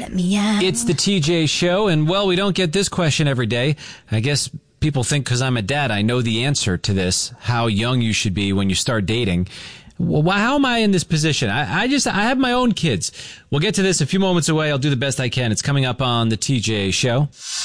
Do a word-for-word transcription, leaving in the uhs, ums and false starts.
let me out. It's the T J Show, and well, we don't get this question every day. I guess people think because I'm a dad, I know the answer to this, how young you should be when you start dating. Well, how am I in this position? I, I just, I have my own kids. We'll get to this a few moments away. I'll do the best I can. It's coming up on the T J Show.